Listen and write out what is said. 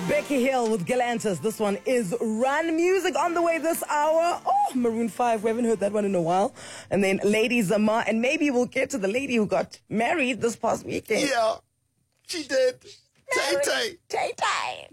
Becky Hill with Galantis. This one is Run Music on the way this hour. Oh, Maroon 5. We haven't heard that one in a while. And then Lady Zama. And maybe we'll get to the lady who got married this past weekend. Yeah, she did. Tay Tay. Tay Tay.